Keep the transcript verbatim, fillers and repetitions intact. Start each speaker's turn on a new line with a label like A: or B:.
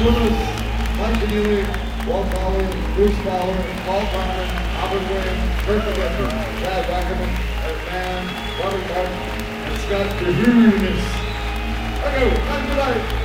A: Lewis, Mike Denewy, Walt Fowler, Bruce Fowler, Paul Brown, Albert Williams, Kurt McGinnis, Chad Ackerman, Eric Mann, Robert Martin, and Scott DeHunis. Okay, have a good night.